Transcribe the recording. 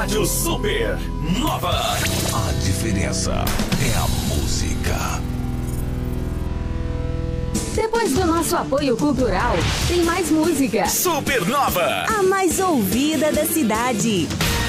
Rádio Super Nova. A diferença é a música. Depois do nosso apoio cultural, tem mais música. Supernova, a mais ouvida da cidade.